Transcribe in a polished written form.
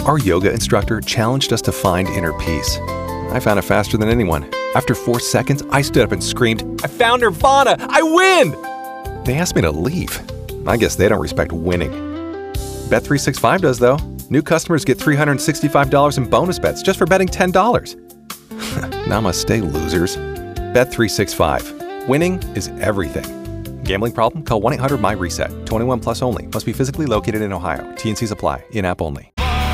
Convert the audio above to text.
Our yoga instructor challenged us to find inner peace. I found it faster than anyone. After 4 seconds, I stood up and screamed, "I found Nirvana! I win!" They asked me to leave. I guess they don't respect winning. Bet365 does, though. New customers get $365 in bonus bets just for betting $10. Namaste, losers. Bet365. Winning is everything. Gambling problem? Call 1-800-MY-RESET. 21 plus only. Must be physically located in Ohio. T&Cs apply. In-app only.